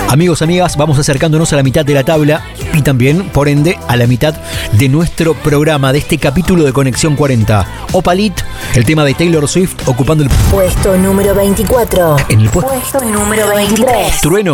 Amigos, amigas, vamos acercándonos a la mitad de la tabla y también, por ende, a la mitad de nuestro programa, de este capítulo de Conexión 40. Opalit, el tema de Taylor Swift, ocupando el puesto número 24. En el puesto número 23. Trueno.